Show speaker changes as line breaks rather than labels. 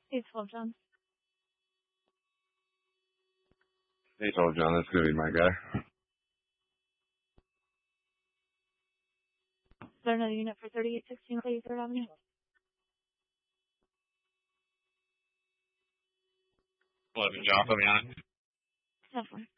812 John.
812 John, that's going to be my guy.
Is there another unit for 3816 Clay 3rd Avenue?
John, put me on it.
10-4.